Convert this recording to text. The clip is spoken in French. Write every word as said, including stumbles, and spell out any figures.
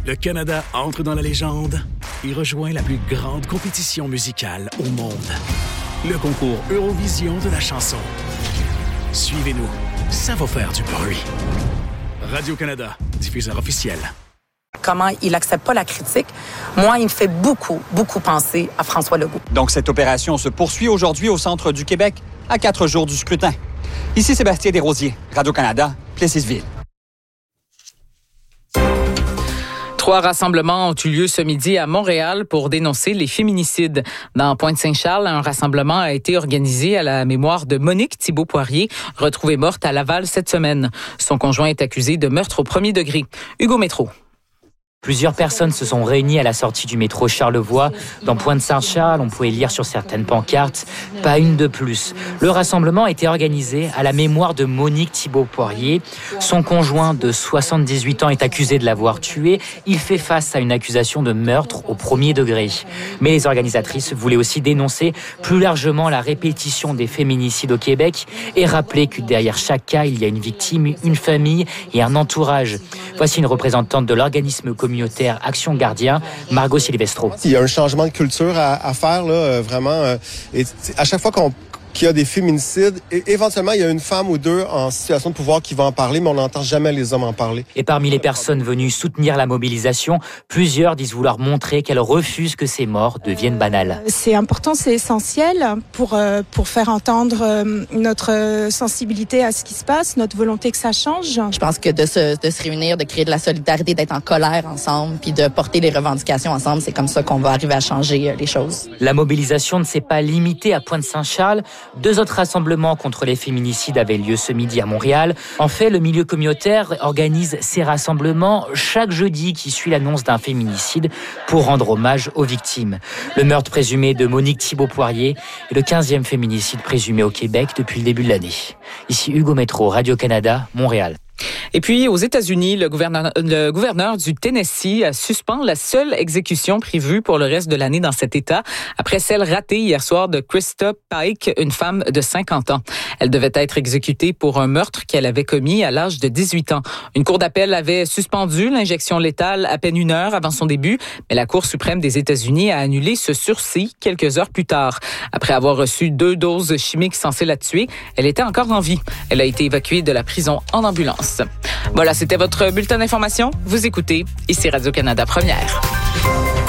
Le Canada entre dans la légende et rejoint la plus grande compétition musicale au monde. Le concours Eurovision de la chanson. Suivez-nous, ça va faire du bruit. Radio-Canada, diffuseur officiel. Comment il n'accepte pas la critique, moi, il me fait beaucoup, beaucoup penser à François Legault. Donc, cette opération se poursuit aujourd'hui au centre du Québec, à quatre jours du scrutin. Ici Sébastien Desrosiers, Radio-Canada, Plessisville. Trois rassemblements ont eu lieu ce midi à Montréal pour dénoncer les féminicides. Dans Pointe-Saint-Charles, un rassemblement a été organisé à la mémoire de Monique Thibault-Poirier, retrouvée morte à Laval cette semaine. Son conjoint est accusé de meurtre au premier degré. Hugo Métro. Plusieurs personnes se sont réunies à la sortie du métro Charlevoix. Dans Pointe-Saint-Charles, on pouvait lire sur certaines pancartes « Pas une de plus ». Le rassemblement a été organisé à la mémoire de Monique Thibault-Poirier. Son conjoint de soixante-dix-huit ans est accusé de l'avoir tuée. Il fait face à une accusation de meurtre au premier degré. Mais les organisatrices voulaient aussi dénoncer plus largement la répétition des féminicides au Québec et rappeler que derrière chaque cas, il y a une victime, une famille et un entourage. Voici une représentante de l'organisme communautaire Action Gardien, Margot Silvestro. Il y a un changement de culture à, à faire, là, vraiment. Et à chaque fois qu'on qu'il y a des féminicides, et éventuellement, il y a une femme ou deux en situation de pouvoir qui va en parler, mais on n'entend jamais les hommes en parler. Et parmi les personnes venues soutenir la mobilisation, plusieurs disent vouloir montrer qu'elles refusent que ces morts deviennent banales. C'est important, c'est essentiel pour, euh, pour faire entendre euh, notre sensibilité à ce qui se passe, notre volonté que ça change. Je pense que de se, de se réunir, de créer de la solidarité, d'être en colère ensemble, puis de porter les revendications ensemble, c'est comme ça qu'on va arriver à changer les choses. La mobilisation ne s'est pas limitée à Pointe-Saint-Charles. Deux autres rassemblements contre les féminicides avaient lieu ce midi à Montréal. En fait, le milieu communautaire organise ces rassemblements chaque jeudi qui suit l'annonce d'un féminicide pour rendre hommage aux victimes. Le meurtre présumé de Monique Thibault-Poirier est le quinzième féminicide présumé au Québec depuis le début de l'année. Ici Hugo Métro, Radio-Canada, Montréal. Et puis, aux États-Unis, le gouverneur, le gouverneur du Tennessee suspend la seule exécution prévue pour le reste de l'année dans cet État, après celle ratée hier soir de Krista Pike, une femme de cinquante ans. Elle devait être exécutée pour un meurtre qu'elle avait commis à l'âge de dix-huit ans. Une cour d'appel avait suspendu l'injection létale à peine une heure avant son début, mais la Cour suprême des États-Unis a annulé ce sursis quelques heures plus tard. Après avoir reçu deux doses chimiques censées la tuer, elle était encore en vie. Elle a été évacuée de la prison en ambulance. Voilà, c'était votre bulletin d'information. Vous écoutez, ici Radio-Canada Première.